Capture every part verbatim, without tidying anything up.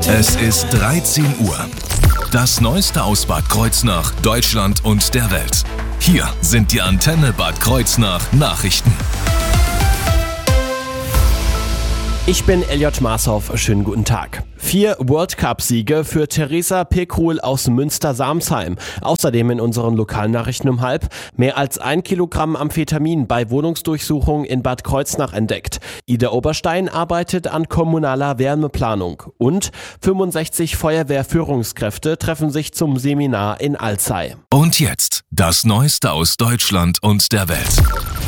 Es ist dreizehn Uhr. Das Neueste aus Bad Kreuznach, Deutschland und der Welt. Hier sind die Antenne Bad Kreuznach Nachrichten. Ich bin Elliot Marshoff, schönen guten Tag. Vier World-Cup-Siege für Theresa Pekuhl aus Münster-Samsheim. Außerdem in unseren Lokalnachrichten um halb mehr als ein Kilogramm Amphetamin bei Wohnungsdurchsuchung in Bad Kreuznach entdeckt. Ida Oberstein arbeitet an kommunaler Wärmeplanung. Und fünfundsechzig Feuerwehrführungskräfte treffen sich zum Seminar in Alzey. Und jetzt das Neueste aus Deutschland und der Welt.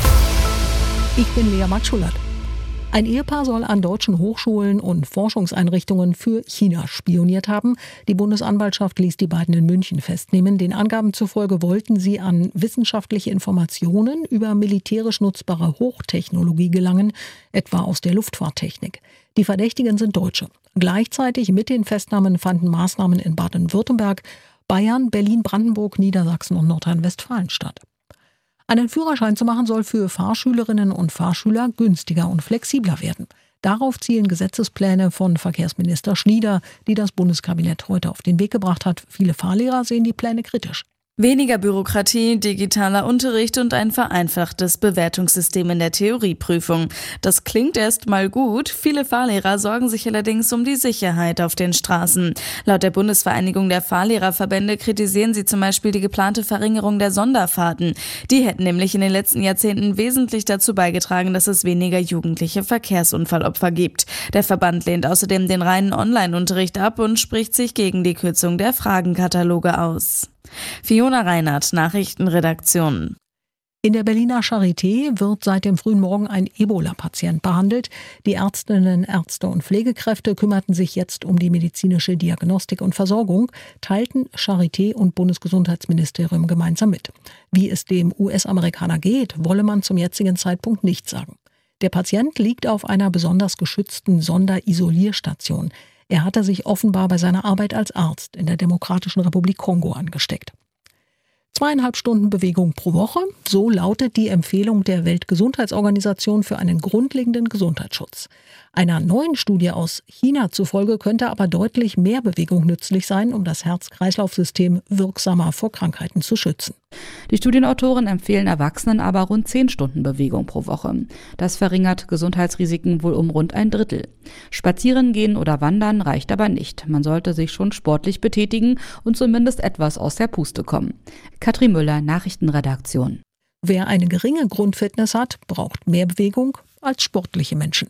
Ich bin Lea Matschulert. Ein Ehepaar soll an deutschen Hochschulen und Forschungseinrichtungen für China spioniert haben. Die Bundesanwaltschaft ließ die beiden in München festnehmen. Den Angaben zufolge wollten sie an wissenschaftliche Informationen über militärisch nutzbare Hochtechnologie gelangen, etwa aus der Luftfahrttechnik. Die Verdächtigen sind Deutsche. Gleichzeitig mit den Festnahmen fanden Maßnahmen in Baden-Württemberg, Bayern, Berlin, Brandenburg, Niedersachsen und Nordrhein-Westfalen statt. Einen Führerschein zu machen soll für Fahrschülerinnen und Fahrschüler günstiger und flexibler werden. Darauf zielen Gesetzespläne von Verkehrsminister Schnieder, die das Bundeskabinett heute auf den Weg gebracht hat. Viele Fahrlehrer sehen die Pläne kritisch. Weniger Bürokratie, digitaler Unterricht und ein vereinfachtes Bewertungssystem in der Theorieprüfung. Das klingt erst mal gut. Viele Fahrlehrer sorgen sich allerdings um die Sicherheit auf den Straßen. Laut der Bundesvereinigung der Fahrlehrerverbände kritisieren sie zum Beispiel die geplante Verringerung der Sonderfahrten. Die hätten nämlich in den letzten Jahrzehnten wesentlich dazu beigetragen, dass es weniger jugendliche Verkehrsunfallopfer gibt. Der Verband lehnt außerdem den reinen Online-Unterricht ab und spricht sich gegen die Kürzung der Fragenkataloge aus. Fiona Reinhardt, Nachrichtenredaktion. In der Berliner Charité wird seit dem frühen Morgen ein Ebola-Patient behandelt. Die Ärztinnen, Ärzte und Pflegekräfte kümmerten sich jetzt um die medizinische Diagnostik und Versorgung, teilten Charité und Bundesgesundheitsministerium gemeinsam mit. Wie es dem U S-Amerikaner geht, wolle man zum jetzigen Zeitpunkt nicht sagen. Der Patient liegt auf einer besonders geschützten Sonderisolierstation. Er hatte sich offenbar bei seiner Arbeit als Arzt in der Demokratischen Republik Kongo angesteckt. Zweieinhalb Stunden Bewegung pro Woche, so lautet die Empfehlung der Weltgesundheitsorganisation für einen grundlegenden Gesundheitsschutz. Einer neuen Studie aus China zufolge könnte aber deutlich mehr Bewegung nützlich sein, um das Herz-Kreislauf-System wirksamer vor Krankheiten zu schützen. Die Studienautoren empfehlen Erwachsenen aber rund zehn Stunden Bewegung pro Woche. Das verringert Gesundheitsrisiken wohl um rund ein Drittel. Spazieren gehen oder wandern reicht aber nicht. Man sollte sich schon sportlich betätigen und zumindest etwas aus der Puste kommen. Katrin Müller, Nachrichtenredaktion. Wer eine geringe Grundfitness hat, braucht mehr Bewegung als sportliche Menschen.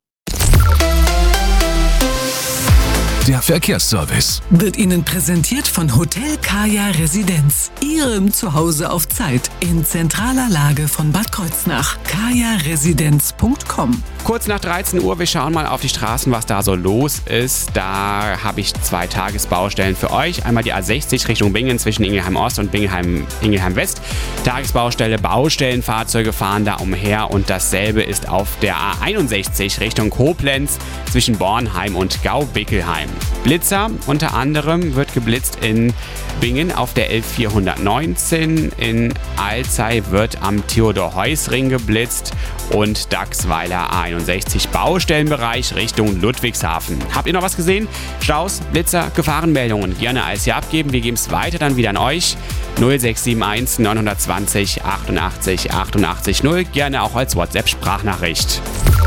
Der Verkehrsservice wird Ihnen präsentiert von Hotel Kaya Residenz. Ihrem Zuhause auf Zeit in zentraler Lage von Bad Kreuznach. kaya residenz punkt com. Kurz nach dreizehn Uhr, wir schauen mal auf die Straßen, was da so los ist. Da habe ich zwei Tagesbaustellen für euch. Einmal die A sechzig Richtung Bingen zwischen Ingelheim Ost und Ingelheim, Ingelheim West. Tagesbaustelle, Baustellenfahrzeuge fahren da umher und dasselbe ist auf der A einundsechzig Richtung Koblenz zwischen Bornheim und Gau-Bickelheim. Blitzer, unter anderem wird geblitzt in Bingen auf der elf vierhundertneunzehn, in Alzey wird am Theodor-Heuss-Ring geblitzt und Dachsweiler A einundsechzig Baustellenbereich Richtung Ludwigshafen. Habt ihr noch was gesehen? Staus, Blitzer, Gefahrenmeldungen gerne als ihr abgeben. Wir geben es weiter dann wieder an euch. null sechs sieben eins neun zwei null achtundachtzig achtundachtzig null, gerne auch als WhatsApp-Sprachnachricht.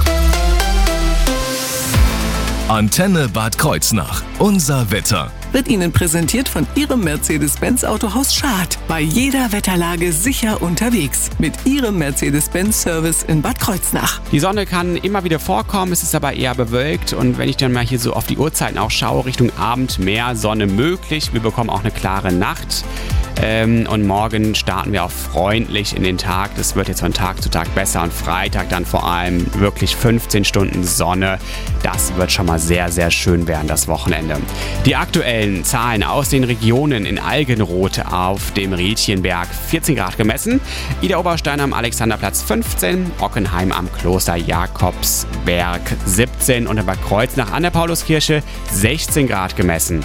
Antenne Bad Kreuznach. Unser Wetter. Wird Ihnen präsentiert von Ihrem Mercedes-Benz Autohaus Schad. Bei jeder Wetterlage sicher unterwegs. Mit Ihrem Mercedes-Benz-Service in Bad Kreuznach. Die Sonne kann immer wieder vorkommen, es ist aber eher bewölkt. Und wenn ich dann mal hier so auf die Uhrzeiten auch schaue, Richtung Abend mehr Sonne möglich. Wir bekommen auch eine klare Nacht. Ähm, und morgen starten wir auch freundlich in den Tag. Das wird jetzt von Tag zu Tag besser. Und Freitag dann vor allem wirklich fünfzehn Stunden Sonne. Das wird schon mal sehr, sehr schön werden, das Wochenende. Die aktuellen Zahlen aus den Regionen: in Algenroth auf dem Riedchenberg vierzehn Grad gemessen, Ida Oberstein am Alexanderplatz fünfzehn, Ockenheim am Kloster Jakobsberg siebzehn und in Bad Kreuznach an der Pauluskirche sechzehn Grad gemessen.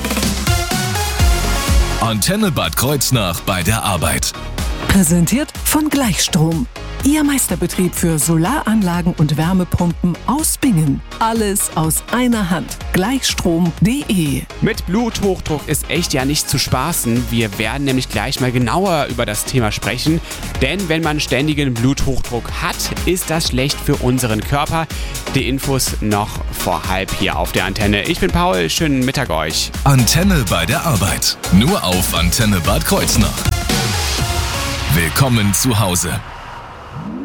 Antenne Bad Kreuznach bei der Arbeit. Präsentiert von Gleichstrom. Ihr Meisterbetrieb für Solaranlagen und Wärmepumpen aus Bingen. Alles aus einer Hand. Gleichstrom punkt de. Mit Bluthochdruck ist echt ja nicht zu spaßen. Wir werden nämlich gleich mal genauer über das Thema sprechen. Denn wenn man ständigen Bluthochdruck hat, ist das schlecht für unseren Körper. Die Infos noch vor halb hier auf der Antenne. Ich bin Paul, schönen Mittag euch. Antenne bei der Arbeit. Nur auf Antenne Bad Kreuznach. Willkommen zu Hause.